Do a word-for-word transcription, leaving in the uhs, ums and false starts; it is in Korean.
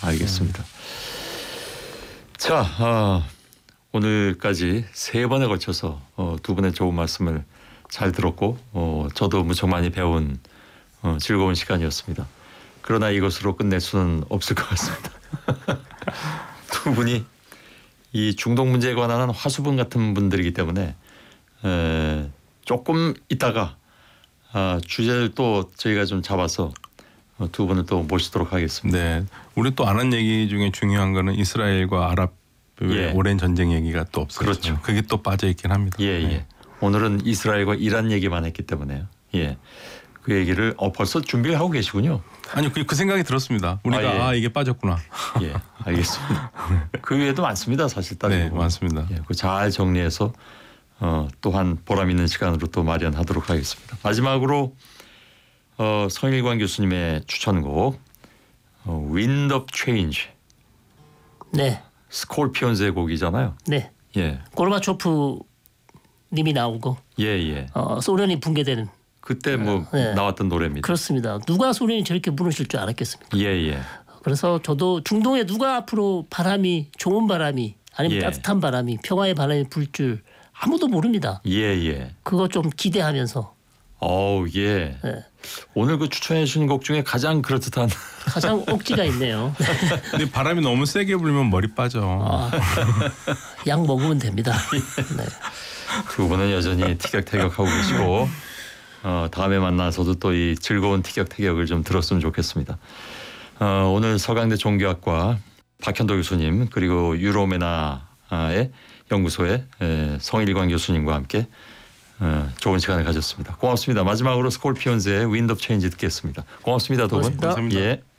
알겠습니다. 음. 자, 어, 오늘까지 세 번에 걸쳐서 어, 두 분의 좋은 말씀을 잘 들었고 어, 저도 무척 많이 배운 어, 즐거운 시간이었습니다. 그러나 이것으로 끝낼 수는 없을 것 같습니다. 두 분이 이 중동 문제에 관한 화수분 같은 분들이기 때문에 에, 조금 있다가 아, 주제를 또 저희가 좀 잡아서 어, 두 분을 또 모시도록 하겠습니다. 네, 우리 또 안 한 얘기 중에 중요한 거는 이스라엘과 아랍의 예. 오랜 전쟁 얘기가 또 없었죠. 그렇죠. 그게 또 빠져 있긴 합니다. 예, 예. 네. 오늘은 이스라엘과 이란 얘기만 했기 때문에요. 예, 그 얘기를 어, 벌써 준비를 하고 계시군요. 아니요, 그, 그 생각이 들었습니다. 우리가 아, 아, 예. 아 이게 빠졌구나. 예, 알겠습니다. 그 외에도 많습니다, 사실 따지고 네, 많습니다. 예, 그 잘 정리해서 어, 또한 보람 있는 시간으로 또 마련하도록 하겠습니다. 마지막으로 어, 성일관 교수님의 추천곡 어, Wind of Change. 네. 스콜피온즈의 곡이잖아요. 네. 예. 고르바초프 님이 나오고 예, 예. 어, 소련이 붕괴되는 그때 뭐 네. 나왔던 노래입니다. 그렇습니다. 누가 소련이 저렇게 무너질 줄 알았겠습니까? 예, 예. 그래서 저도 중동에 누가 앞으로 바람이 좋은 바람이 아니면 예. 따뜻한 바람이 평화의 바람이 불 줄 아무도 모릅니다. 예, 예. 그거 좀 기대하면서 어우, 예. 네. 오늘 그 추천해 주신 곡 중에 가장 그럴듯한 가장 억지가 있네요. 근데 바람이 너무 세게 불면 머리 빠져. 아, 약 먹으면 됩니다. 네. 두 분은 여전히 티격태격하고 계시고 어, 다음에 만나서도 또 이 즐거운 티격태격을 좀 들었으면 좋겠습니다. 어, 오늘 서강대 종교학과 박현도 교수님 그리고 유로메나의 연구소의 에, 성일관 교수님과 함께 어, 좋은 시간을 가졌습니다. 고맙습니다. 마지막으로 스콜피온즈의 Wind of Change 듣겠습니다. 고맙습니다. 두 분. 고맙습니다. 감사합니다. 예.